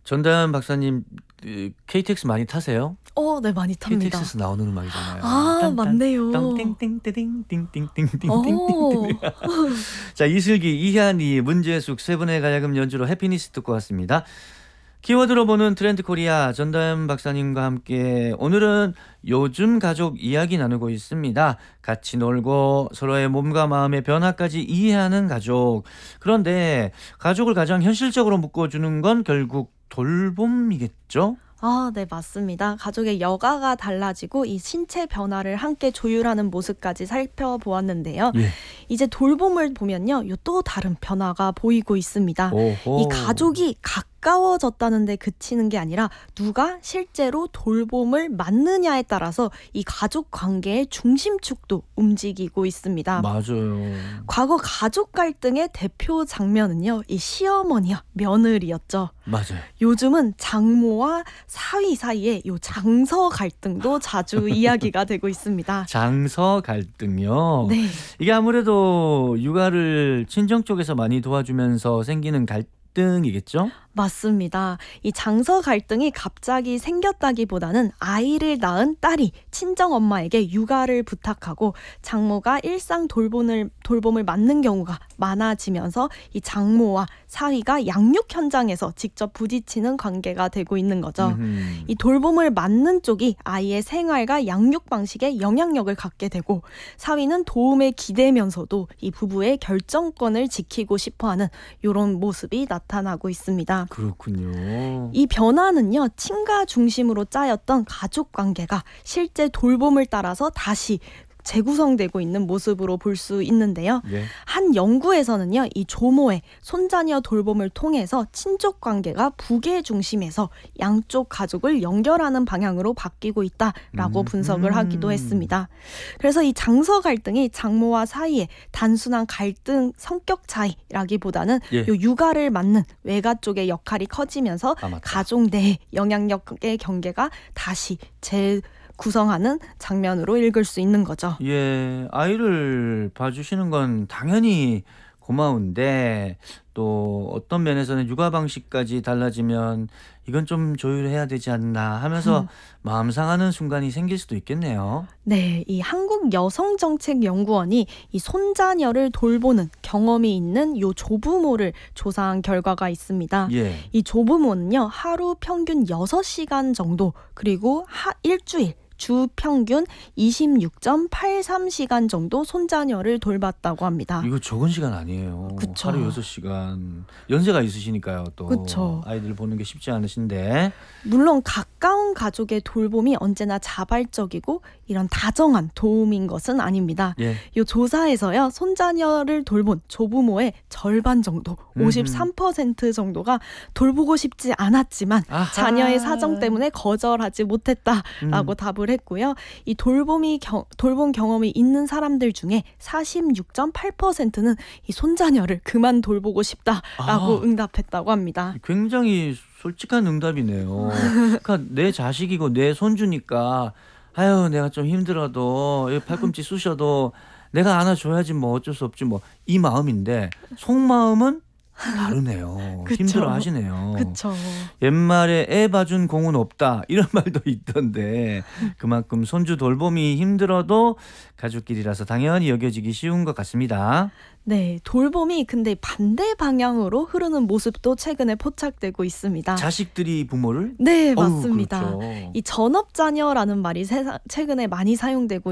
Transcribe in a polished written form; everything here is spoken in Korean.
전다현 박사님 KTX 많이 타세요? 네, 많이 탑니다. KTX에서 나오는 음악이잖아요. 아, 맞네요. 띵띵띵띵띵띵띵띵띵띵. 오. 자, 이슬기, 이한이, 문재숙 세 분의 가야금 연주로 해피니스 듣고 왔습니다. 키워드로 보는 트렌드 코리아 전다현 박사님과 함께 오늘은 요즘 가족 이야기 나누고 있습니다. 같이 놀고 서로의 몸과 마음의 변화까지 이해하는 가족. 그런데 가족을 가장 현실적으로 묶어주는 건 결국 돌봄이겠죠? 네, 맞습니다. 가족의 여가가 달라지고 이 신체 변화를 함께 조율하는 모습까지 살펴보았는데요. 예. 이제 돌봄을 보면요, 또 다른 변화가 보이고 있습니다. 오호. 이 가족이 가까워졌다는데 그치는 게 아니라 누가 실제로 돌봄을 맡느냐에 따라서 이 가족 관계의 중심축도 움직이고 있습니다. 맞아요. 과거 가족 갈등의 대표 장면은요, 이 시어머니와 며느리였죠. 맞아요. 요즘은 장모와 사위 사이에 요 장서 갈등도 자주 이야기가 되고 있습니다. 장서 갈등요. 네. 이게 아무래도 육아를 친정 쪽에서 많이 도와주면서 생기는 갈등이겠죠? 맞습니다. 이 장서 갈등이 갑자기 생겼다기보다는 아이를 낳은 딸이 친정 엄마에게 육아를 부탁하고 장모가 일상 돌봄을 맡는 경우가 많아지면서 이 장모와 사위가 양육 현장에서 직접 부딪히는 관계가 되고 있는 거죠. 이 돌봄을 맡는 쪽이 아이의 생활과 양육 방식에 영향력을 갖게 되고 사위는 도움에 기대면서도 이 부부의 결정권을 지키고 싶어하는 이런 모습이 나타나고 있습니다. 그렇군요. 이 변화는요, 친가 중심으로 짜였던 가족 관계가 실제 돌봄을 따라서 다시 재구성되고 있는 모습으로 볼 수 있는데요. 예. 한 연구에서는요, 이 조모의 손자녀 돌봄을 통해서 친족 관계가 부계 중심에서 양쪽 가족을 연결하는 방향으로 바뀌고 있다라고 분석을 하기도 했습니다. 그래서 이 장서 갈등이 장모와 사이의 단순한 갈등 성격 차이라기보다는 예. 요 육아를 맡는 외가 쪽의 역할이 커지면서 맞다. 가족 내 영향력의 경계가 다시 구성하는 장면으로 읽을 수 있는 거죠. 예, 아이를 봐주시는 건 당연히 고마운데 또 어떤 면에서는 육아 방식까지 달라지면 이건 좀 조율해야 되지 않나 하면서 마음 상하는 순간이 생길 수도 있겠네요. 네, 이 한국여성정책연구원이 이 손자녀를 돌보는 경험이 있는 요 조부모를 조사한 결과가 있습니다. 예. 이 조부모는요, 하루 평균 6시간 정도, 그리고 일주일 주 평균 26.83시간 정도 손자녀를 돌봤다고 합니다. 이거 적은 시간 아니에요. 그쵸. 하루 6시간. 연세가 있으시니까요. 또 그쵸. 아이들 보는 게 쉽지 않으신데. 물론 가까운 가족의 돌봄이 언제나 자발적이고 이런 다정한 도움인 것은 아닙니다. 예. 이 조사에서요, 손자녀를 돌본 조부모의 절반 정도, 53% 정도가 돌보고 싶지 않았지만 아하. 자녀의 사정 때문에 거절하지 못했다라고 답을 했고요. 이 돌봄 경험이 있는 사람들 중에 46.8%는 이 손자녀를 그만 돌보고 싶다라고 응답했다고 합니다. 굉장히 솔직한 응답이네요. 그러니까 내 자식이고 내 손주니까 아유 내가 좀 힘들어도 팔꿈치 쑤셔도 내가 안아줘야지 뭐 어쩔 수 없지 뭐 이 마음인데 속마음은 다르네요. 그쵸. 힘들어 하시네요. 그렇죠. 옛말에 애 봐준 공은 없다 이런 말도 있던데 그만큼 손주 돌봄이 힘들어도 가족끼리라서 당연히 여겨지기 쉬운 것 같습니다. 네, 돌봄이 근데 반대 방향으로 흐르는 모습도 최근에 포착되고 있습니다. 자식들이 부모를? 네, 어우, 맞습니다. 그렇죠. 이 전업자녀라는 말이 최근에 많이 사용되고